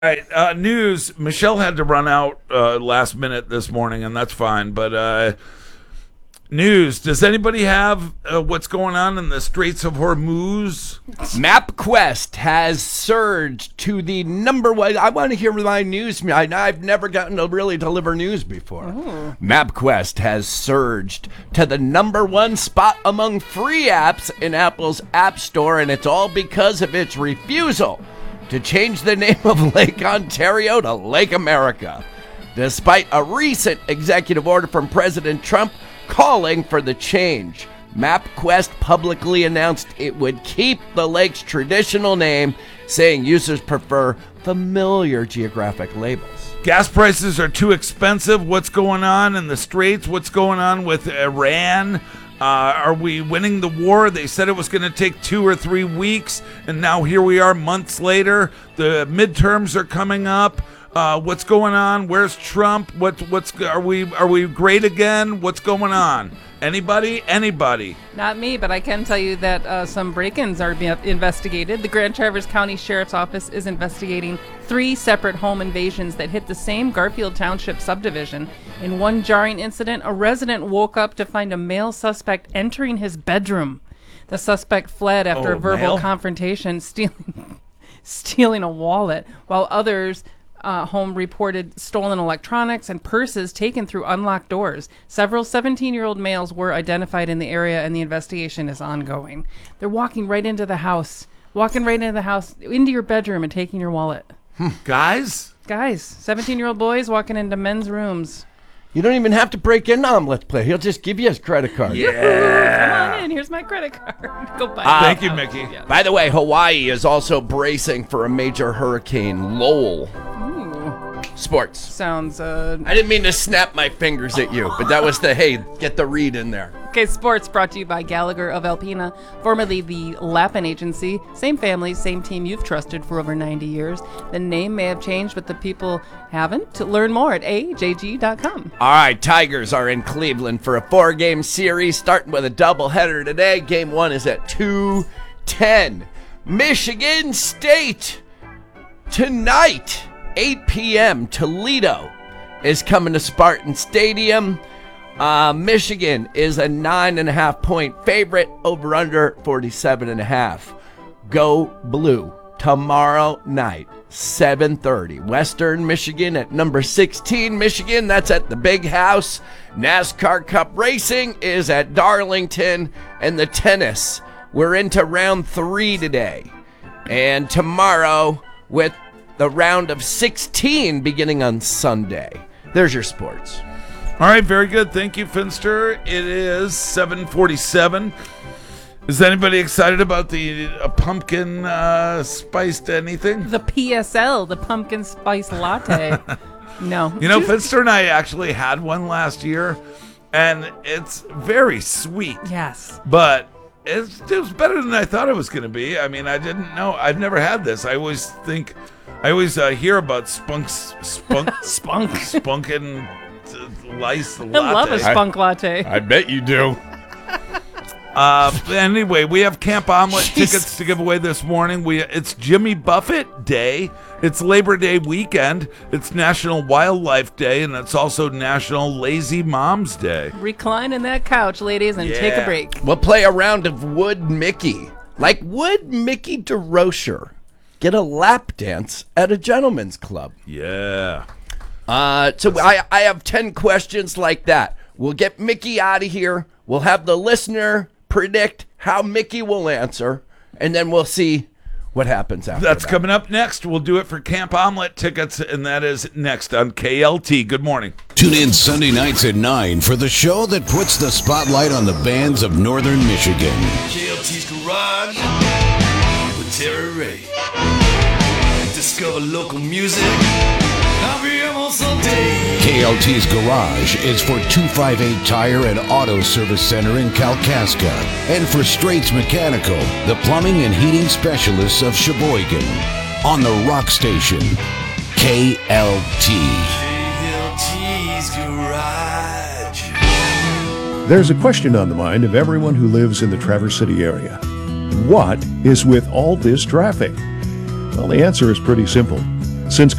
All right, news. Michelle had to run out last minute this morning, and that's fine. But news. Does anybody have what's going on in the Straits of Hormuz? MapQuest has surged to the number one. I want to hear my news. I've never gotten to really deliver news before. Oh. MapQuest has surged to the number one spot among free apps in Apple's App Store, and it's all because of its refusal to change the name of Lake Ontario to Lake America, despite a recent executive order from President Trump calling for the change. MapQuest publicly announced it would keep the lake's traditional name, saying users prefer familiar geographic labels. Gas prices are too expensive. What's going on in the Straits? What's going on with Iran? Are we winning the war? They said it was going to take 2 or 3 weeks, and now here we are months later. The midterms are coming up. What's going on? Where's Trump? Are we great again? What's going on? Anybody? Not me, but I can tell you that some break-ins are being investigated. The Grand Traverse County Sheriff's Office is investigating 3 separate home invasions that hit the same Garfield Township subdivision. In one jarring incident, a resident woke up to find a male suspect entering his bedroom. The suspect fled after a verbal confrontation, stealing a wallet, while others home reported stolen electronics and purses taken through unlocked doors. Several 17-year-old males were identified in the area, and the investigation is ongoing. They're walking right into the house, into your bedroom and taking your wallet. Guys, 17-year-old boys walking into men's rooms. You don't even have to break in on Let's Play. He'll just give you his credit card. Yeah. Come on in. Here's my credit card. Go buy it. Thank you, Mickey. Yeah. By the way, Hawaii is also bracing for a major hurricane. Lowell. Sports. Sounds, I didn't mean to snap my fingers at you, but that was get the read in there. Okay, sports brought to you by Gallagher of Alpena, formerly the Lappin Agency. Same family, same team you've trusted for over 90 years. The name may have changed, but the people haven't. To learn more at ajg.com. All right, Tigers are in Cleveland for a 4-game series, starting with a doubleheader today. Game 1 is at 2:10. Michigan State tonight. 8 p.m. Toledo is coming to Spartan Stadium. Michigan is a 9.5-point favorite. Over under 47.5. Go Blue tomorrow night, 7:30. Western Michigan at number 16. Michigan, that's at the Big House. NASCAR Cup Racing is at Darlington. And the tennis, we're into round 3 today. And tomorrow with the round of 16 beginning on Sunday. There's your sports. All right, very good. Thank you, Finster. It is 7:47. Is anybody excited about the pumpkin spiced anything? The PSL, the pumpkin spice latte. No. You know, Finster and I actually had one last year, and it's very sweet. Yes. But it was better than I thought it was going to be. I mean, I didn't know. I've never had this. I always hear about spunk and lice latte. I love a spunk latte. I bet you do. Anyway, we have Camp Omelet tickets to give away this morning. It's Jimmy Buffett Day. It's Labor Day weekend. It's National Wildlife Day, and it's also National Lazy Moms Day. Recline in that couch, ladies, and take a break. We'll play a round of Would Mickey. Like, would Mickey DeRocher get a lap dance at a gentleman's club? Yeah. So I have 10 questions like that. We'll get Mickey out of here. We'll have the listener predict how Mickey will answer, and then we'll see what happens after That's that. coming up next. We'll do it for Camp Omelet tickets, and that is next on KLT. Good morning. Tune in Sunday nights at 9 for the show that puts the spotlight on the bands of Northern Michigan. KLT's Garage with Terry Ray. Discover local music. I'll be here most all day. KLT's Garage is for 258 Tire and Auto Service Center in Kalkaska, and for Straits Mechanical, the plumbing and heating specialists of Sheboygan. On the Rock Station, KLT. KLT's Garage. There's a question on the mind of everyone who lives in the Traverse City area. What is with all this traffic? Well, the answer is pretty simple. Since